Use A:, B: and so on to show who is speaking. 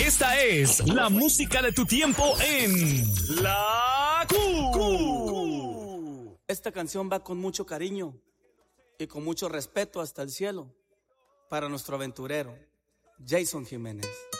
A: Esta es la música de tu tiempo en La Q.
B: Esta canción va con mucho cariño y con mucho respeto hasta el cielo para nuestro aventurero, Jason Jiménez.